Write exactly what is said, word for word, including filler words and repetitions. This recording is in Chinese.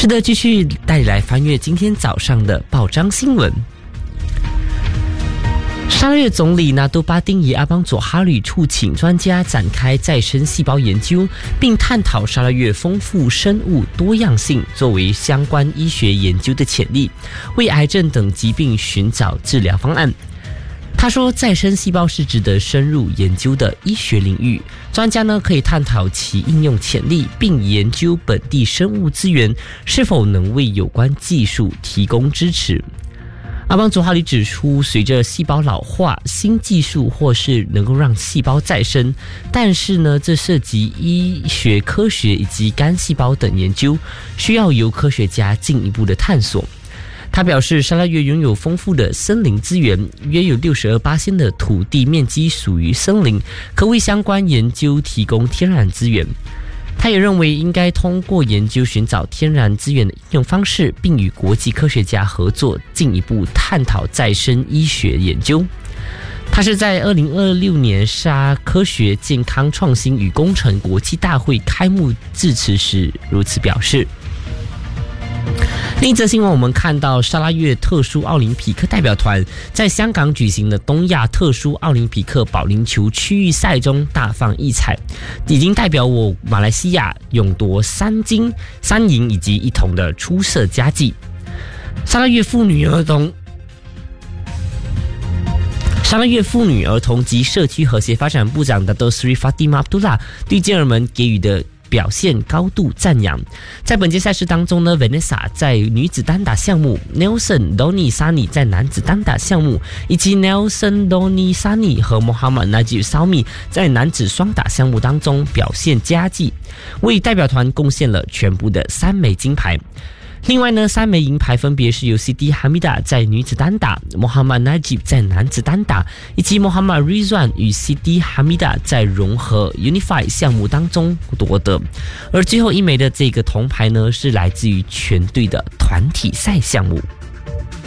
是的，继续带你来翻阅今天早上的报章新闻。沙拉越总理纳杜巴丁以阿邦佐哈里促请专家展开再生细胞研究，并探讨沙拉越丰富生物多样性作为相关医学研究的潜力，为癌症等疾病寻找治疗方案。他说，再生细胞是值得深入研究的医学领域，专家呢可以探讨其应用潜力，并研究本地生物资源是否能为有关技术提供支持。阿邦佐哈里指出，随着细胞老化，新技术或是能够让细胞再生，但是呢，这涉及医学科学以及干细胞等研究，需要由科学家进一步的探索。他表示，沙拉越拥有丰富的森林资源，约有 百分之六十二 的土地面积属于森林，可为相关研究提供天然资源。他也认为应该通过研究寻找天然资源的应用方式，并与国际科学家合作，进一步探讨再生医学研究。他是在二零二六年沙科学健康创新与工程国际大会开幕致辞时如此表示。另一则新闻，我们看到沙拉越特殊奥林匹克代表团在香港举行的东亚特殊奥林匹克保龄球区域赛中大放异彩，已经代表我马来西亚勇夺三金、三银以及一铜的出色佳绩。沙拉越妇女儿童沙拉越妇女儿童及社区和谐发展部长 Dato Sri Fatimah Abdullah 对健儿们给予的表现高度赞扬。在本届赛事当中呢 Vanessa 在女子单打项目， Nelson Doni Sani 在男子单打项目，以及 Nelson Doni Sani 和 Muhammad Najib Salmi 在男子双打项目当中表现佳绩，为代表团贡献了全部的三枚金牌。另外呢，三枚银牌分别是由 Siti Hamidah 在女子单打， Muhammad Najib 在男子单打，以及 Muhammad Rizwan 与 Siti Hamidah 在融合 Unify 项目当中夺得。而最后一枚的这个铜牌呢，是来自于全队的团体赛项目。